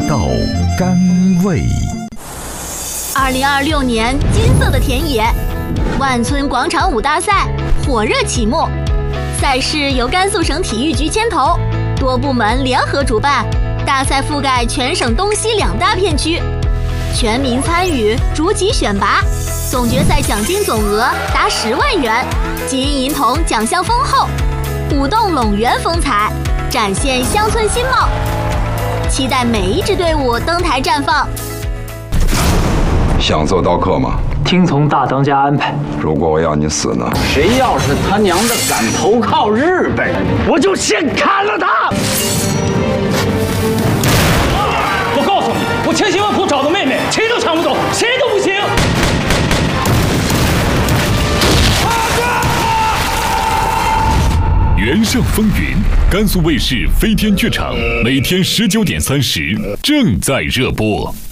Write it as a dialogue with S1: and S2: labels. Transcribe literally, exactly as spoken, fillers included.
S1: 道甘味。
S2: 二零二六年金色的田野，万村广场舞大赛火热启幕。赛事由甘肃省体育局牵头，多部门联合主办。大赛覆盖全省东西两大片区，全民参与，逐级选拔。总决赛奖金总额达十万元，金银铜奖项丰厚，舞动陇源风采，展现乡村新貌。期待每一支队伍登台绽放。
S3: 想做刀客吗？
S4: 听从大当家安排。
S3: 如果我要你死呢？
S5: 谁要是他娘的敢投靠日本人，我就先砍了他！
S6: 我告诉你，我千辛万苦找的妹妹，谁都抢不走，谁都不行。
S7: 原上风云，甘肃卫视飞天剧场，每天十九点三十正在热播。